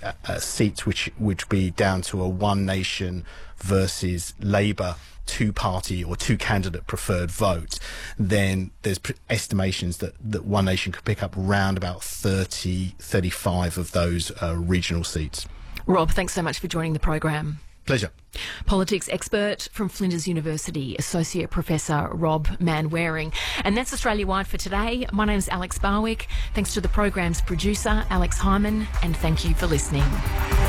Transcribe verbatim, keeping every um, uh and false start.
uh, uh, seats which would be down to a one nation versus Labour two-party or two-candidate preferred vote, then there's pr- estimations that, that One Nation could pick up around about thirty, thirty-five of those uh, regional seats. Rob, thanks so much for joining the program. Pleasure. Politics expert from Flinders University, Associate Professor Rob Manwaring. And that's Australia-wide for today. My name's Alex Barwick. Thanks to the program's producer, Alex Hyman, and thank you for listening.